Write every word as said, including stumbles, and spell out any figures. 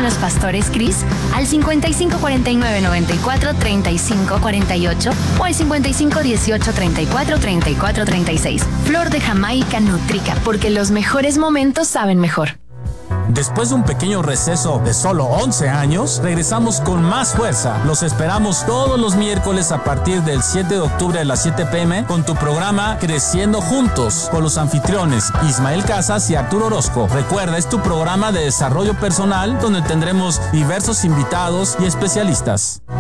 con los pastores Cris al cincuenta y cinco cuarenta y nueve noventa y cuatro treinta y cinco cuarenta y ocho o al cincuenta y cinco dieciocho treinta y cuatro treinta y cuatro treinta y seis. Flor de Jamaica Nutrica, porque los mejores momentos saben mejor. Después de un pequeño receso de solo once años, regresamos con más fuerza. Los esperamos todos los miércoles a partir del siete de octubre a las siete pm con tu programa Creciendo Juntos, con los anfitriones Ismael Casas y Arturo Orozco. Recuerda, es tu programa de desarrollo personal donde tendremos diversos invitados y especialistas.